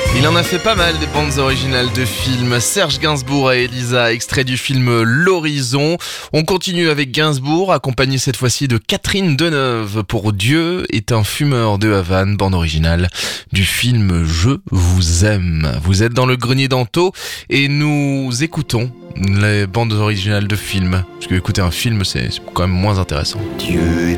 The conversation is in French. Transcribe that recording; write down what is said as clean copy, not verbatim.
Il en a fait pas mal des bandes originales de films. Serge Gainsbourg et Elisa, extrait du film L'Horizon. On continue avec Gainsbourg, accompagné cette fois-ci de Catherine Deneuve pour Dieu est un fumeur de Havane, bande originale du film Je vous aime. Vous êtes dans le grenier d'Anto et nous écoutons les bandes originales de films. Parce que écouter un film, c'est quand même moins intéressant. Dieu